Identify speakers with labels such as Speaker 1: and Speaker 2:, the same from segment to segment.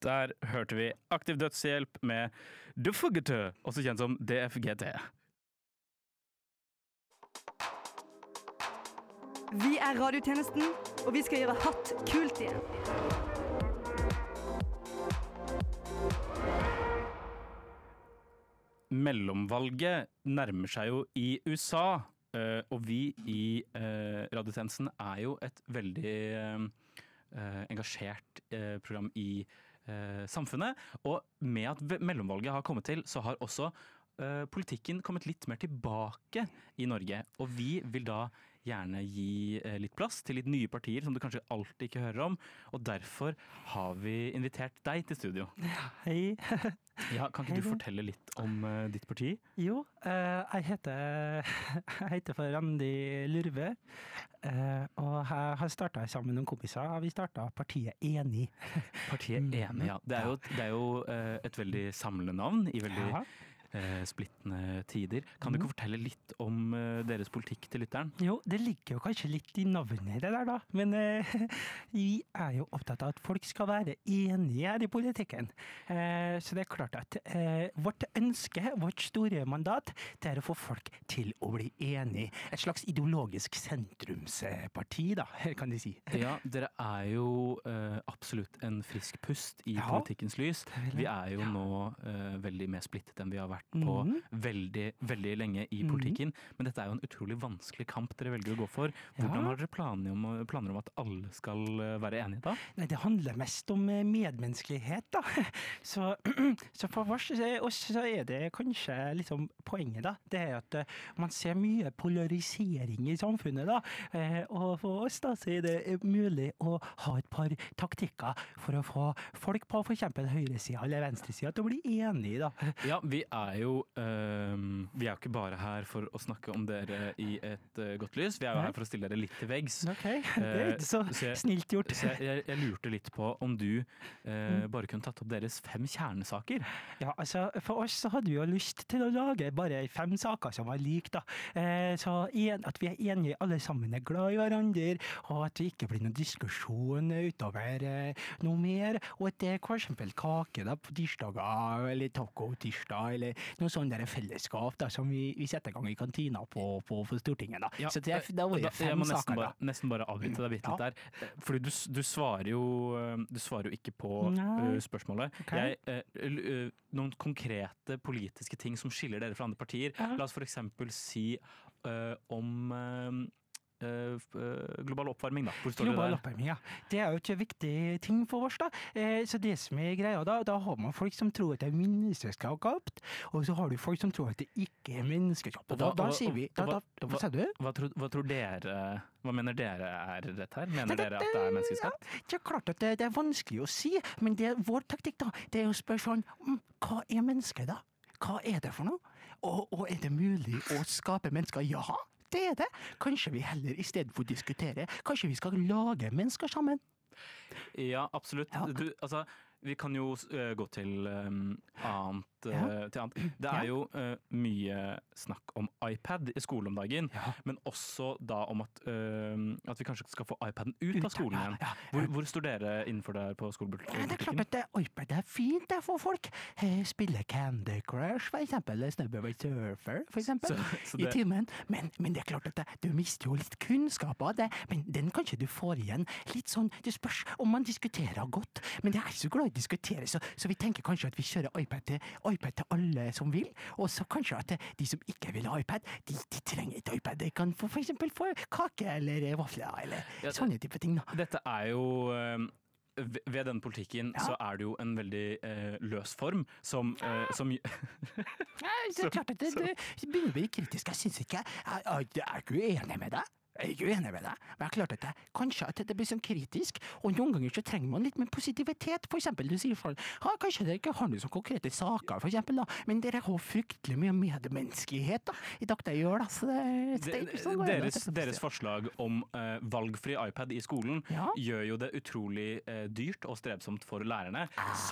Speaker 1: Der hørte vi Aktiv dødshjelp med Dufuggetø, også kjent som DFGT.
Speaker 2: Vi radiotjenesten, og vi skal gjøre hatt kult igjen.
Speaker 1: Mellomvalget nærmer seg jo i USA, og vi i radiotjenesten jo et veldig engasjert program i samfunnet. Og med at mellomvalget har kommet til, så har også politikken kommet litt mer tilbake i Norge. Og vi vil da gjerne gi litt plass til litt nye partier som du kanskje alltid ikke hører om. Og derfor har vi invitert deg til studio.
Speaker 3: Ja, hei.
Speaker 1: Ja, kan ikke du fortelle litt om ditt parti?
Speaker 3: Jo, jeg heter for Randi Lurve, og jeg har startet sammen med noen kompiser. Vi startet partiet Enig.
Speaker 1: Partiet Enig, ja. Det er jo et veldig samlende navn i veldig splittende tider. Kan du ikke fortelle litt om deres politikk til lytteren?
Speaker 3: Jo, det ligger jo kanskje litt i navnet det der da, men vi jo opptatt av at folk skal være enige her i politikken. Så det klart at vårt ønske, vårt store mandat, det å få folk til å bli enige. Et slags ideologisk sentrumsparti da, kan de si.
Speaker 1: Ja, dere jo absolutt en frisk pust i politikkens lys. Vi jo nå veldig mer splittet enn vi har vært på veldig, veldig lenge i politikken. Men dette jo en utrolig vanskelig kamp dere velger å gå for. Hvordan har dere planer om at alle skal være enige da?
Speaker 3: Nei, det handler mest om medmenneskelighet da. Så for oss så det kanskje liksom poenget da. Det at man ser mye polarisering i samfunnet da. Og for oss da så det mulig å ha et par taktikker for å få folk på for eksempel høyresiden eller venstresiden til å bli enige da.
Speaker 1: Ja, vi jo ikke bare her for å snakke om dere i et godt lys, vi jo her for å stille dere litt til veggs.
Speaker 3: Ok, det ikke så snilt gjort.
Speaker 1: Så jeg lurte litt på om du bare kunne tatt opp deres 5 kjernesaker.
Speaker 3: Ja, altså for oss så hadde vi jo lyst til å lage bare 5 saker som var lik da. Så at vi enige alle sammen glad i hverandre, og at det ikke blir noen diskusjon utover noe mer, og at det for eksempel kake da på tirsdager, eller taco-tirsdag, eller noe sånn der fellesskap da, som vi setter i gang i kantina på Stortinget da.
Speaker 1: Ja,
Speaker 3: så da var det 5 saker da.
Speaker 1: Nesten bare avbryte deg litt der. Fordi du svarer jo ikke på spørsmålet.
Speaker 3: Okay.
Speaker 1: Noen konkrete politiske ting som skiller dere fra andre partier. La oss for eksempel si om global oppvarming da. Hvor står
Speaker 3: global
Speaker 1: det der?
Speaker 3: Oppvarming, ja. Det jo ikke en viktig ting for oss da. Så det som greia da har man folk som tror at det menneskeskapt, og så har du folk som tror at det ikke menneskeskapt. Og da sier vi, hva sier du?
Speaker 1: Hva tror dere, hva mener dere rett her? Mener dere at det menneskeskapt?
Speaker 3: Det klart at det vanskelig å si, men vår taktikk da, det å spørre sånn, hva menneske da? Hva det for noe? Og det mulig å skape mennesker? Ja, det det. Kanskje vi heller i stedet for å diskutere, kanskje vi skal lage mennesker sammen?
Speaker 1: Ja, absolutt.
Speaker 3: Ja.
Speaker 1: Vi kan jo gå til annet. Det jo mye snakk om iPad i skolen om dagen, men også da om at vi kanskje skal få iPaden ut av skolen igjen. Hvor står dere innenfor der på skolepolitikken?
Speaker 3: Det klart at iPad fint det for folk. Spille Candy Crush, for eksempel, Snowboard Surfer, for eksempel, i timen. Men det klart at du mister jo litt kunnskap av det, men den kanskje du får igjen litt sånn, det spørs om man diskuterer godt, men det så glad i å diskutere, så vi tenker kanskje at vi kjører iPad til alle som vil, og så kanskje at de som ikke vil ha iPad, de trenger ikke iPad, de kan for eksempel få kake eller vafler, eller sånne type ting da.
Speaker 1: Dette jo ved den politikken så det jo en veldig løs form som
Speaker 3: det klart at det begynner å bli kritisk. Jeg synes ikke jeg ikke uenig med deg. Jeg ikke uenig med deg, men jeg klart at kanskje at det blir sånn kritisk, og noen ganger så trenger man litt mer positivitet. For eksempel, du sier folk, kanskje dere ikke har noen sånne konkrete saker, for eksempel da, men dere har fryktelig mye medmenneskelighet da, i dag det gjør da. Så
Speaker 1: deres forslag om valgfri iPad i skolen gjør jo det utrolig dyrt og strevsomt for lærerne,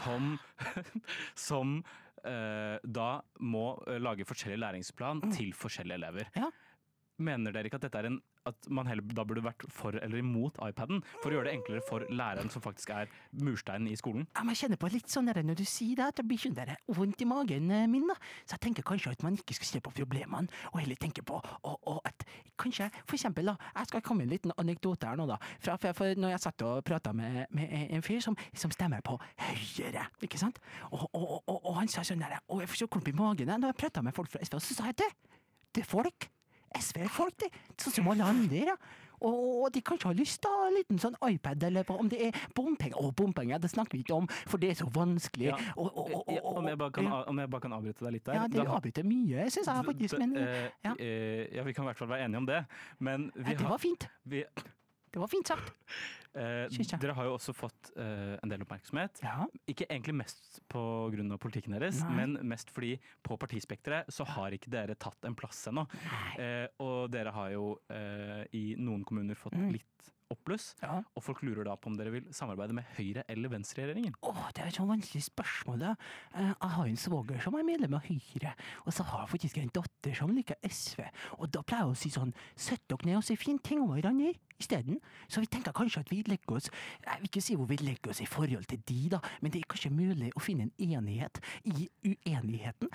Speaker 1: som da må lage forskjellig læringsplan til forskjellige elever.
Speaker 3: Ja.
Speaker 1: mener dere ikke at dette at man heller da burde vært for eller imot iPaden, for å gjøre det enklere for læreren som faktisk er mursteinen i skolen?
Speaker 3: Jeg kjenner på litt sånn der, når du sier det, at det blir sånn der vondt i magen min, da. Så jeg tenker kanskje at man ikke skal se på problemene, og heller tenke på at kanskje, for eksempel da, jeg skal komme med en liten anekdote her nå da, for når jeg satt og pratet med en fyr som stemmer på Høyre, ikke sant? Og han sa sånn der, og jeg får så klump i magen når jeg pratet med folk fra SV, og så sa jeg det er folk. SV er folk, det. Sånn som alle andre, ja. Og de kanskje har lyst til en liten sånn iPad, eller om det er bompenger. Bompenger, det snakker vi ikke om, for det er så vanskelig.
Speaker 1: Ja. Om jeg bare kan avbryte deg litt der.
Speaker 3: Ja, det avbryter mye, synes jeg faktisk. Men,
Speaker 1: ja, vi kan i hvert fall være enige om det. Men det
Speaker 3: var fint. Det var fint sagt.
Speaker 1: Dere har jo også fått en del oppmerksomhet.
Speaker 3: Ja.
Speaker 1: Ikke egentlig mest på grunn av politikken deres, men mest fordi på partispekteret så har ikke dere tatt en plass ennå. Og dere har jo i noen kommuner fått litt oppbluss, og folk lurer da på om dere vil samarbeide med Høyre- eller Venstre-regjeringen.
Speaker 3: Det er et sånn vanskelig spørsmål da. Jeg har en svoger som er medlem av Høyre, og så har jeg faktisk en datter som liker SV, og da pleier jeg å si sånn, sett dere ned og si fine ting om hverandre i stedet. Så vi tenker kanskje at vi legger oss, jeg vil ikke si hvor vi legger oss i forhold til de da, men det er kanskje mulig å finne en enighet i uenigheten.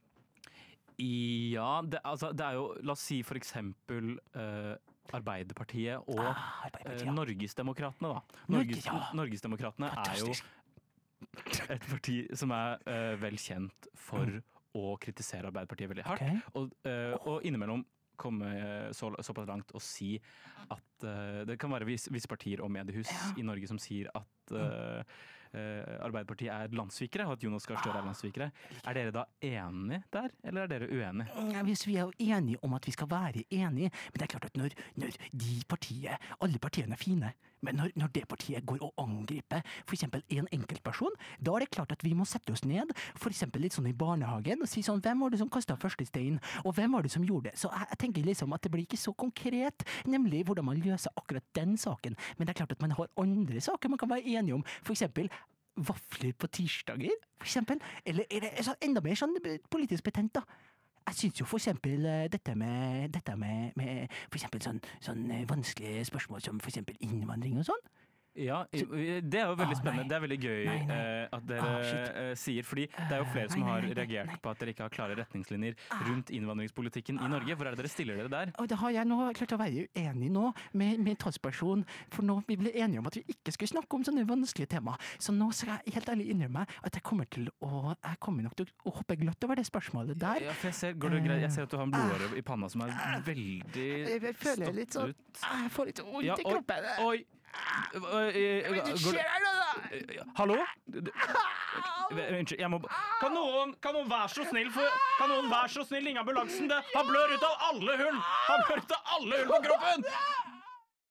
Speaker 1: Ja, det er jo, la oss si for eksempel Arbeiderpartiet og Norgesdemokratene da. Norgesdemokratene er jo et parti som er vel kjent for å kritisere Arbeiderpartiet veldig hardt, og innimellom komme såpass langt og si at det kan være visse partier og mediehus i Norge som sier at Arbeiderpartiet er landssvikere, og at Jonas Gahr Støre er landssvikere. Er dere da enige der, eller er dere uenige?
Speaker 3: Hvis vi er jo enige om at vi skal være enige, men det er klart at når alle partiene er fine, men når det partiet går og angriper for eksempel en enkeltperson, da er det klart at vi må sette oss ned, for eksempel litt sånn i barnehagen, og si sånn, hvem var det som kastet første stein, og hvem var det som gjorde det? Så jeg tenker liksom at det blir ikke så konkret, nemlig hvordan man løser akkurat den saken, men det er klart at man har andre saker man kan være enige om, for eksempel vafler på tirsdager, for eksempel, eller er det enda mer sånn politisk betent da? Jeg synes jo for eksempel dette med for eksempel sånn vanskelige spørsmål som for eksempel innvandring og sånn.
Speaker 1: Ja, det er jo veldig spennende. Det er veldig gøy at dere sier, fordi det er jo flere som har reagert på at dere ikke har klare retningslinjer rundt innvandringspolitikken i Norge. Hvor er det dere stiller dere der?
Speaker 3: Og det har jeg nå klart å være uenig nå med talsperson, for nå vi ble enige om at vi ikke skulle snakke om sånne vanskelige tema. Så nå skal jeg helt ærlig innrømme at jeg kommer nok til å hoppe glatt over det spørsmålet der.
Speaker 1: Ja, for jeg ser at du har en blodåre i panna som er veldig
Speaker 3: jeg føler litt sånn, jeg får litt vondt i kroppen.
Speaker 1: Oi! Hallo? Unnskyld, kan noen være så snill ringe ambulansen? Han blør ut av alle hull på kroppen!